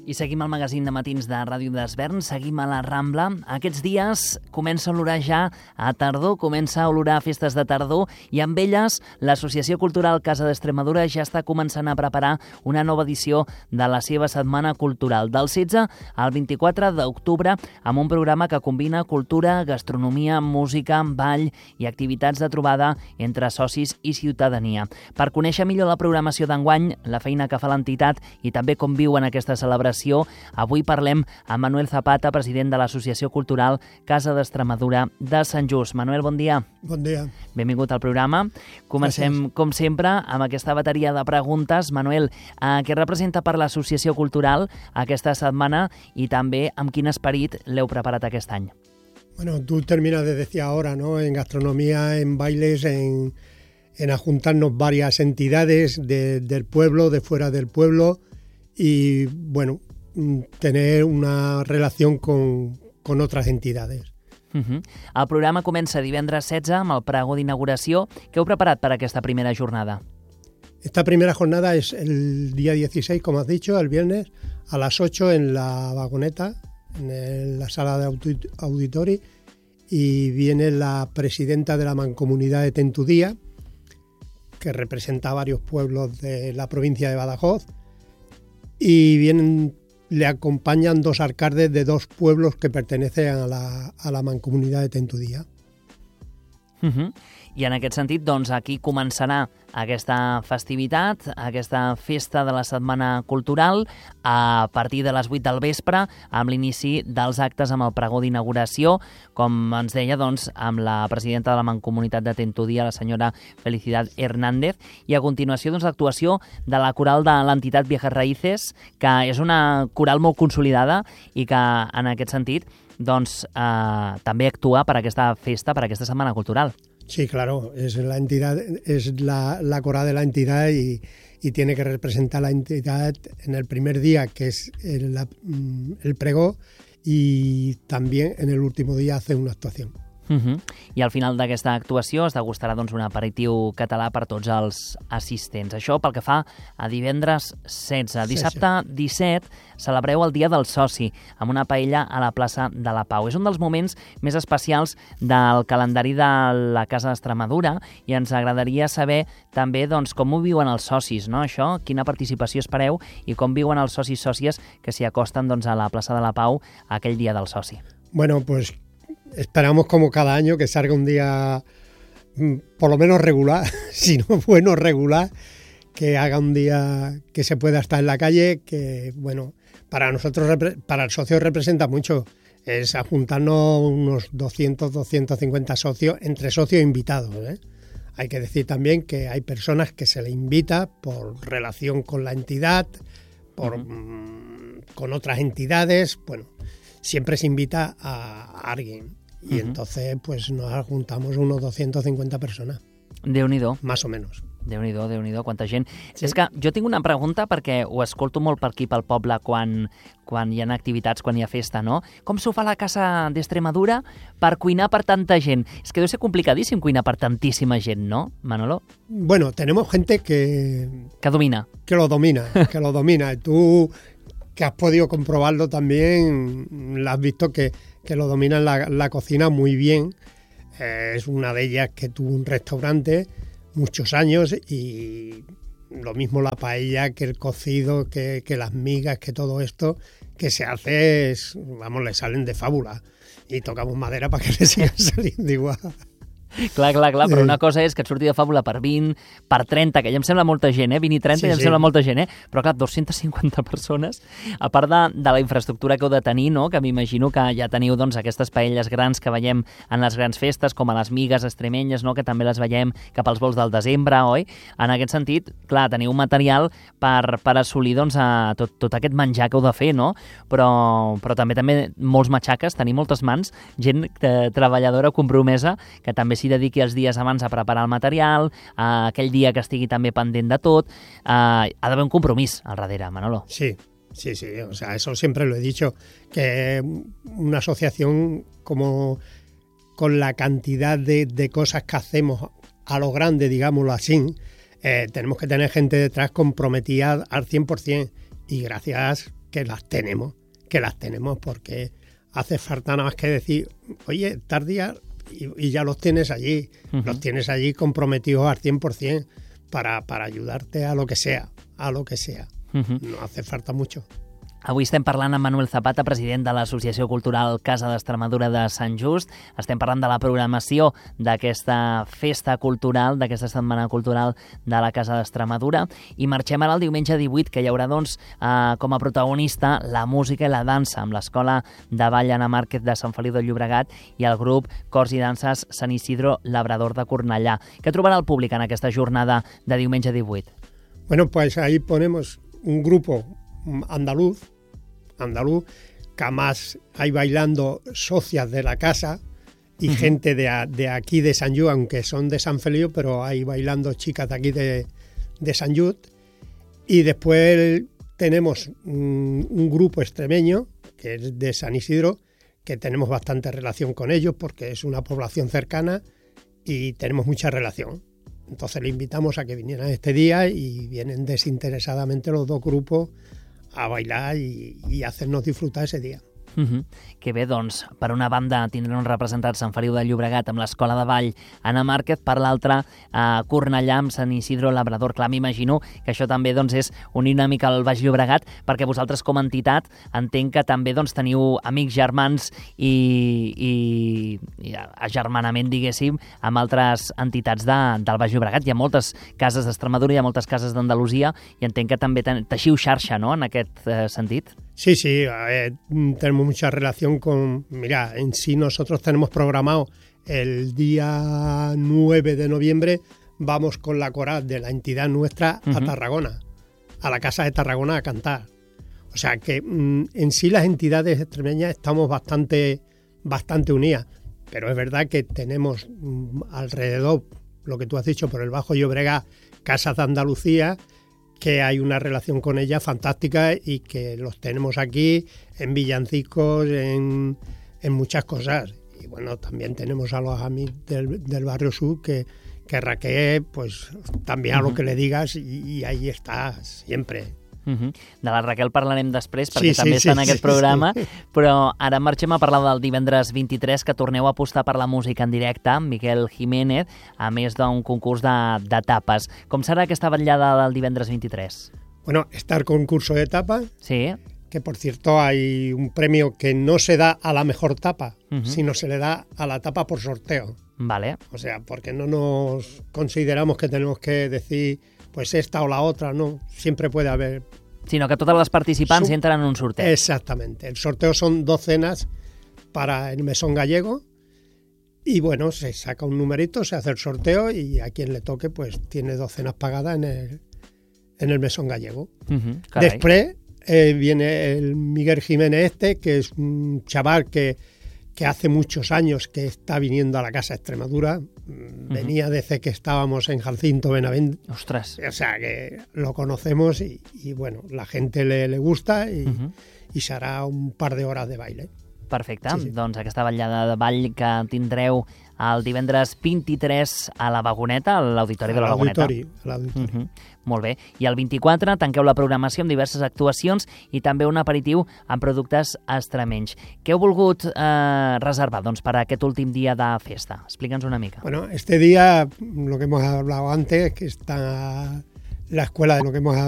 I seguim el magazín de matins de Ràdio d'Esvern, seguim a la Rambla. Aquests dies comença a olorar ja a tardor, comença a olorar festes de tardor i amb elles l'Associació Cultural Casa d'Extremadura ja està començant a preparar una nova edició de la seva setmana cultural del 16 al 24 d'octubre amb un programa que combina cultura, gastronomia, música, ball i activitats de trobada entre socis i ciutadania. Per conèixer millor la programació d'enguany, la feina que fa l'entitat i també com viu en aquesta celebració, avui parlem amb Manuel Zapata, president de l'Associació Cultural Casa d'Extremadura de Sant Just. Manuel, bon dia. Bon dia. Benvingut al programa. Comencem, com sempre, amb aquesta bateria de preguntes. Manuel, què representa per l'Associació Cultural aquesta setmana i també amb quin esperit l'heu preparat aquest any? Bueno, tú terminas de decir ahora, ¿no? En gastronomía, en bailes, en ajuntarnos varias entidades del pueblo, de fuera del pueblo y, bueno, tener una relación con otras entidades. El programa comença divendres 16 amb el pregó d'inauguració. Què heu preparat per aquesta primera jornada? Esta primera jornada es el día 16, como has dicho, el viernes, a las 8 en la Vagoneta, en la sala de auditori, y viene la presidenta de la Mancomunidad de Tentudía, que representa a varios pueblos de la provincia de Badajoz, y le acompañan dos alcaldes de dos pueblos que pertenecen a la Mancomunidad de Tentudía. I en aquest sentit, doncs, aquí començarà aquesta festivitat, aquesta festa de la Setmana Cultural a partir de les 8 del vespre, amb l'inici dels actes amb el pregó d'inauguració, com ens deia, doncs, amb la presidenta de la Mancomunitat de Tentudía, la senyora Felicidad Hernández, i a continuació, doncs, l'actuació de la coral de l'entitat Viejas Raíces, que és una coral molt consolidada i que, en aquest sentit, doncs, també actua per aquesta festa, per aquesta Setmana Cultural. Sí, claro, es la entidad, es la coral de la entidad y tiene que representar la entidad en el primer día, que es el pregó, y también en el último día hace una actuación. I al final d'aquesta actuació es degustarà, doncs, un aperitiu català per tots els assistents. Això pel que fa a divendres 16. Dissabte 17 celebreu el Dia del Soci amb una paella a la plaça de la Pau. És un dels moments més especials del calendari de la Casa d'Extremadura i ens agradaria saber també, doncs, com ho viuen els socis, no? Això, quina participació espereu i com viuen els socis i sòcies que s'hi acosten, doncs, a la plaça de la Pau aquell Dia del Soci. Bueno, pues esperamos como cada año que salga un día por lo menos regular, si no bueno, regular, que haga un día que se pueda estar en la calle, que bueno, para nosotros, para el socio representa mucho, es juntarnos unos 200, 250 socios, entre socios e invitados, ¿eh? Hay que decir también que hay personas que se le invita por relación con la entidad, con otras entidades, bueno, siempre se invita a alguien. Y entonces pues nos juntamos unos 250 persones. Déu-n'hi-do. Más o menos. Déu-n'hi-do, quanta gent. Sí. És que jo tinc una pregunta perquè ho escolto molt per aquí pel poble quan hi ha activitats, quan hi ha festa, no? Com s'ho fa la Casa d'Extremadura per cuinar per tanta gent? És que deu ser complicadíssim cuinar per tantíssima gent, no, Manolo? Bueno, tenemos gente que domina. Que lo domina. Tú, que has podido comprobarlo también, lo has visto que lo domina en la cocina muy bien. Es una de ellas que tuvo un restaurante muchos años y lo mismo la paella que el cocido, que las migas, que todo esto que se hace, le salen de fábula. Y tocamos madera para que le sigan saliendo igual. Clar, però una cosa és que et surti de fàbula per 20, per 30, que ja em sembla molta gent, 20 i 30 sí, ja em sembla molta gent, però clar, 250 persones, a part de la infraestructura que heu de tenir, no? Que m'imagino que ja teniu, doncs, aquestes paelles grans que veiem en les grans festes, com a les migues extremenyes, no? Que també les veiem cap als vols del desembre, oi? En aquest sentit, clar, teniu material per assolir, doncs, tot aquest menjar que heu de fer, no? Però també molts matxaques, tenir moltes mans, gent treballadora compromesa, que també s'hi dediqui els dies abans a preparar el material, aquell dia que estigui també pendent de tot. Ha d'haver un compromís al darrere, Manolo. Sí, o sea, eso siempre lo he dicho, que una asociación como con la cantidad de cosas que hacemos a lo grande, digámoslo así, tenemos que tener gente detrás comprometida al 100%. Y gracias que las tenemos porque hace falta nada más que decir, oye, tardía y ya los tienes allí, los tienes allí comprometidos al 100% para ayudarte a lo que sea, No hace falta mucho. Avui estem parlant amb Manuel Zapata, president de l'Associació Cultural Casa d'Extremadura de Sant Just. Estem parlant de la programació d'aquesta festa cultural, d'aquesta setmana cultural de la Casa d'Extremadura. I marxem ara el diumenge 18, que hi haurà doncs, com a protagonista la música i la dansa amb l'Escola de Ball Anna Márquez de Sant Feliu de Llobregat i el grup Cors i Danses Sant Isidro Labrador de Cornellà. Què trobarà el públic en aquesta jornada de diumenge 18? Bueno, pues ahí ponemos un grupo andaluz, que además hay bailando socias de la casa y gente de aquí de Sant Just, aunque son de San Feliu, pero hay bailando chicas de aquí de Sant Just. Y después tenemos un grupo extremeño, que es de San Isidro, que tenemos bastante relación con ellos porque es una población cercana y tenemos mucha relación. Entonces le invitamos a que vinieran este día y vienen desinteresadamente los dos grupos a bailar i hacernos disfrutar ese dia. Que bé, doncs, per una banda tindrem representats Sant Feliu de Llobregat amb l'Escola de Ball Anna Márquez, per l'altra Cornellà amb Sant Isidro Labrador. Clar, m'imagino que això també doncs, és unir una mica el Baix Llobregat, perquè vosaltres com a entitat entenc que també doncs, teniu amics germans i agermanament, diguéssim, amb altres entitats del Baix Llobregat. Hi ha moltes cases d'Extremadura, hi ha moltes cases d'Andalusia i entenc que també teixiu xarxa, no?, en aquest sentit. Sí, tenemos mucha relación con... Mira, en sí nosotros tenemos programado el día 9 de noviembre, vamos con la coral de la entidad nuestra a Tarragona, a la Casa de Tarragona a cantar. O sea que en sí las entidades extremeñas estamos bastante unidas, pero es verdad que tenemos alrededor, lo que tú has dicho, por el Bajo Llobregat, casas de Andalucía, que hay una relación con ella fantástica y que los tenemos aquí en villancicos, en muchas cosas. Y bueno, también tenemos a los amigos del Barrio Sur que Raquel, pues también a lo que le digas y ahí está siempre. De la Raquel parlarem després, perquè també està en aquest programa, però ara marxem a parlar del divendres 23, que torneu a apostar per la música en directe amb Miquel Jiménez, a més d'un concurs de tapes. Com serà aquesta vetllada del divendres 23? Bueno, está el concurso de tapa, sí, que por cierto hay un premio que no se da a la mejor tapa, sino se le da a la tapa por sorteo. Vale. O sea, porque no nos consideramos que tenemos que decir pues esta o la otra, no, siempre puede haber... Sino que todas las participants entran en un sorteo. Exactamente, el sorteo son 2 cenas para el mesón gallego y bueno, se saca un numerito, se hace el sorteo y a quien le toque pues tiene 2 cenas pagadas en el mesón gallego. Después viene el Miguel Jiménez que es un chaval que hace muchos años que está viniendo a la Casa Extremadura. Venía desde que estábamos en Jacinto Benavent. Ostras. O sea que lo conocemos y bueno, la gente le gusta y se hará un par de horas de baile. Perfecte, doncs aquesta vetllada de ball que tindreu el divendres 23 a la Vagoneta, a l'Auditori de la Vagoneta. A l'Auditori. Molt bé. I el 24 tanqueu la programació amb diverses actuacions i també un aperitiu amb productes extremenys. Què heu volgut reservar doncs, per a aquest últim dia de festa? Explica'ns una mica. Bueno, este día, lo que hemos hablado antes, que está la escuela de lo que hemos